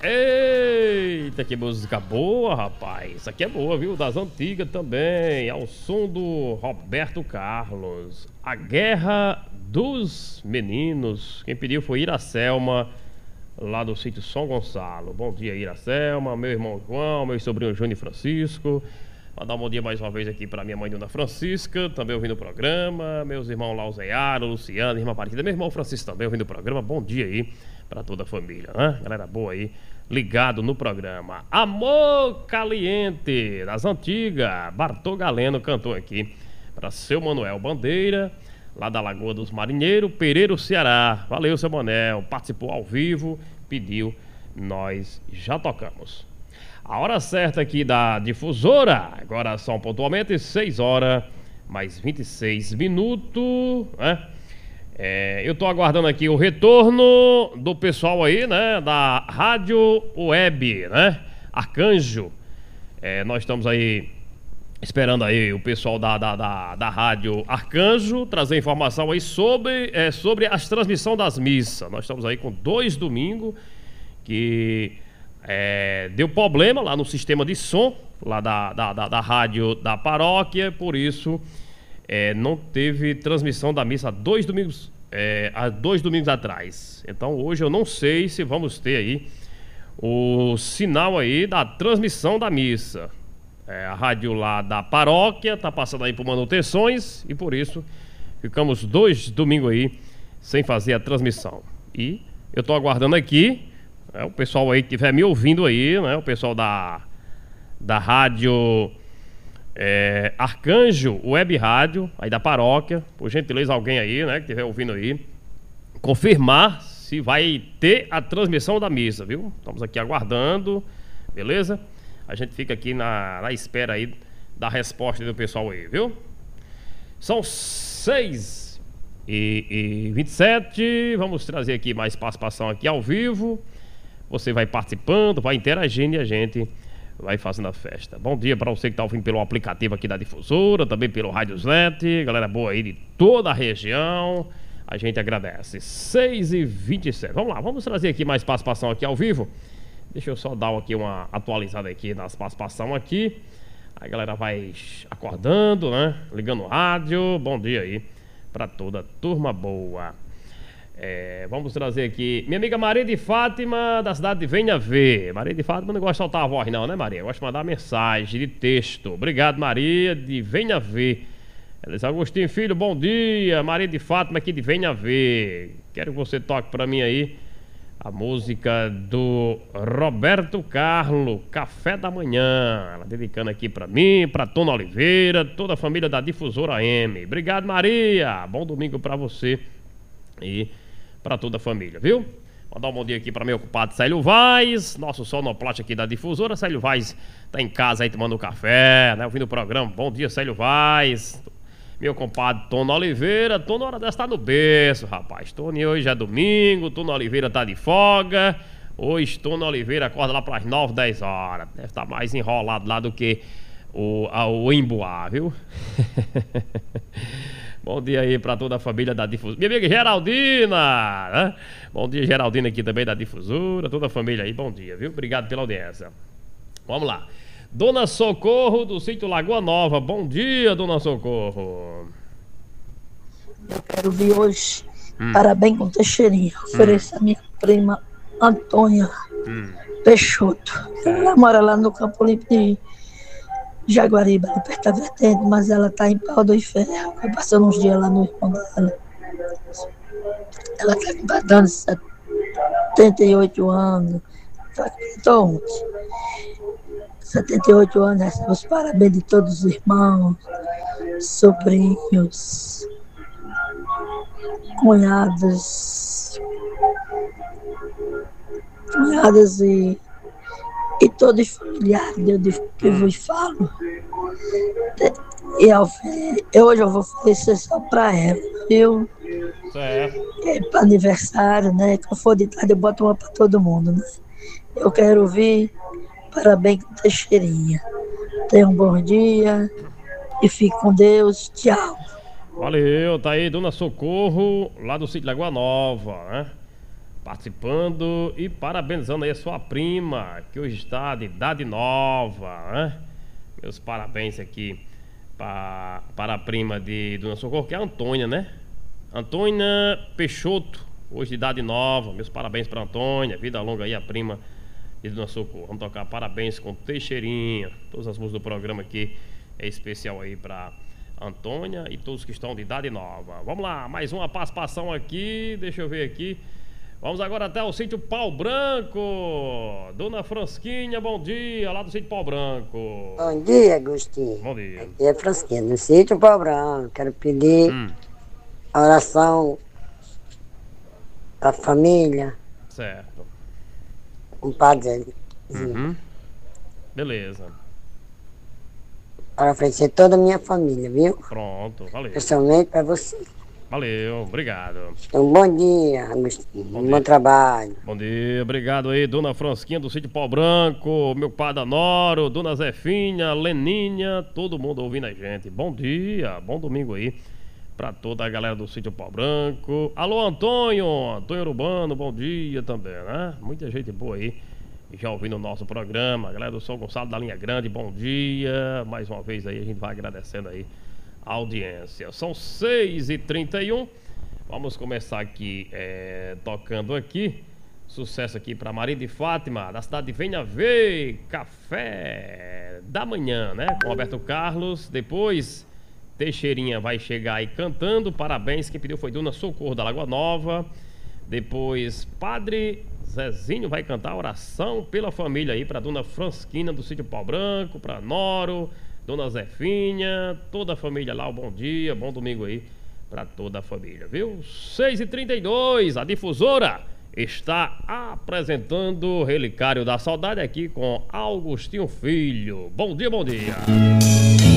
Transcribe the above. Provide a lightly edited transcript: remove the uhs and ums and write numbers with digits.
Eita, que música boa, rapaz. Isso aqui é boa, viu? Das antigas também. Ao som do Roberto Carlos. A Guerra dos Meninos. Quem pediu foi Iracelma, lá do sítio São Gonçalo. Bom dia, Iracelma, meu irmão João, meu sobrinho Júnior Francisco. Mandar um bom dia mais uma vez aqui pra minha mãe, Dona Francisca, também ouvindo o programa. Meus irmãos lá, o Zeiaro, Luciano, irmã Aparecida. Meu irmão Francisco também ouvindo o programa. Bom dia aí pra toda a família, né? Galera boa aí, ligado no programa. Amor Caliente, das antigas. Bartô Galeno cantou aqui pra seu Manuel Bandeira, lá da Lagoa dos Marinheiros, Pereiro, Ceará. Valeu, seu Manel. Participou ao vivo, pediu, nós já tocamos. A hora certa aqui da difusora, agora são pontualmente 6 horas mais 26 minutos, né? Eu tô aguardando aqui o retorno do pessoal aí, né? Da Rádio Web, né? Arcanjo. Nós estamos aí esperando aí o pessoal da Rádio Arcanjo trazer informação aí sobre a transmissão das missas. Nós estamos aí com 2 domingos que deu problema lá no sistema de som lá da rádio da paróquia, por isso não teve transmissão da missa há 2 domingos atrás. Então hoje eu não sei se vamos ter aí o sinal aí da transmissão da missa. A rádio lá da paróquia tá passando aí por manutenções e por isso ficamos 2 domingos aí sem fazer a transmissão. E eu tô aguardando aqui o pessoal aí que estiver me ouvindo aí, né? O pessoal da rádio Arcanjo Web Rádio, aí da paróquia, por gentileza, alguém aí, né, que estiver ouvindo aí, confirmar se vai ter a transmissão da missa, viu? Estamos aqui aguardando, beleza? A gente fica aqui na espera aí da resposta do pessoal aí, viu? São 6h27, vamos trazer aqui mais participação aqui ao vivo. Você vai participando, vai interagindo e a gente vai fazendo a festa. Bom dia para você que está ouvindo pelo aplicativo aqui da Difusora, também pelo Rádiosnet, galera boa aí de toda a região, a gente agradece. 6h27, vamos lá, vamos trazer aqui mais participação aqui ao vivo. Deixa eu só dar aqui uma atualizada aqui nas participações aqui. A galera vai acordando, né, ligando o rádio. Bom dia aí para toda a turma boa. Vamos trazer aqui minha amiga Maria de Fátima, da cidade de Venha Ver. Maria de Fátima não gosta de soltar a voz não, né, Maria? Gosta de mandar mensagem de texto. Obrigado, Maria de Venha Ver. Ela diz: Agostinho Filho, bom dia. Maria de Fátima aqui de Venha Ver. Quero que você toque pra mim aí a música do Roberto Carlos, Café da Manhã. Ela dedicando aqui pra mim, pra Tona Oliveira, toda a família da Difusora AM. Obrigado, Maria. Bom domingo pra você e para toda a família, viu? Mandar um bom dia aqui para meu compadre Célio Vaz, nosso sonoplasta aqui da Difusora. Célio Vaz tá em casa aí tomando um café, né? Ouvindo o programa. Bom dia, Célio Vaz. Meu compadre Tona Oliveira. Tona, hora dessa tá no berço, rapaz. Tony, hoje é domingo, Tona Oliveira tá de folga. Hoje Tona Oliveira acorda lá para as 9, 10 horas. Deve estar mais enrolado lá do que o Emboá, viu? Bom dia aí pra toda a família da Difusora. Minha amiga Geraldina, né? Bom dia, Geraldina aqui também da Difusora. Toda a família aí, bom dia, viu? Obrigado pela audiência. Vamos lá. Dona Socorro, do sítio Lagoa Nova. Bom dia, Dona Socorro. Eu quero vir hoje, parabéns com Teixeirinha. Oferecer a minha prima Antônia Peixoto. Ela mora lá no Campo Limpo de Jaguaribe, ali perto da vertente, mas ela tá em Pau do Ferro. Foi passando uns dias lá no irmão dela. Ela tá completando 78 anos. Tá completando ontem. 78 anos, recebe os parabéns de todos os irmãos, sobrinhos, cunhadas e todos os familiares que eu vos falo. E hoje eu vou oferecer só para ela, viu? Certo. Para aniversário, né? Quando for de tarde eu boto uma para todo mundo, né? Eu quero ouvir parabéns com Teixeirinha. Tenha um bom dia e fique com Deus. Tchau. Valeu, tá aí Dona Socorro, lá do sítio Lagoa Nova, né? participando e parabenizando aí a sua prima, que hoje está de idade nova, né? Meus parabéns aqui para a prima de Dona Socorro, que é a Antônia, né? Antônia Peixoto, hoje de idade nova. Meus parabéns para Antônia, vida longa aí, a prima de Dona Socorro. Vamos tocar parabéns com Teixeirinha. Todas as músicas do programa aqui é especial aí para Antônia e todos que estão de idade nova. Vamos lá, mais uma participação aqui, deixa eu ver aqui. Vamos agora até o sítio Pau Branco. Dona Fransquinha, bom dia, lá do sítio Pau Branco. Bom dia, Agostinho. Bom dia. Aqui é Fransquinha, do sítio Pau Branco. Quero pedir a oração da família. Certo. Um padre. Beleza. Para oferecer toda a minha família, viu? Pronto, valeu. Pessoalmente para você. Valeu, obrigado. Então, bom dia, Agostinho. Bom trabalho. Bom dia, obrigado aí, Dona Fransquinha do sítio Pau Branco, meu padre Noro, Dona Zefinha, Leninha, todo mundo ouvindo a gente. Bom dia, bom domingo aí pra toda a galera do sítio Pau Branco. Alô, Antônio Urbano, bom dia também, né? Muita gente boa aí já ouvindo o nosso programa. A galera do São Gonçalo da Linha Grande, bom dia. Mais uma vez aí a gente vai agradecendo aí a audiência. São 6h31. Vamos começar aqui tocando aqui. Sucesso aqui para Maria de Fátima, da cidade de Venha Ver, Café da Manhã, né? Com Roberto Carlos. Depois Teixeirinha vai chegar aí cantando. Parabéns, quem pediu foi Dona Socorro da Lagoa Nova. Depois Padre Zezinho vai cantar oração pela família aí para Dona Fransquina do sítio Pau Branco, para Noro, Dona Zefinha, toda a família lá, bom dia, bom domingo aí para toda a família, viu? 6h32, a difusora está apresentando o Relicário da Saudade aqui com Augustinho Filho. Bom dia, bom dia.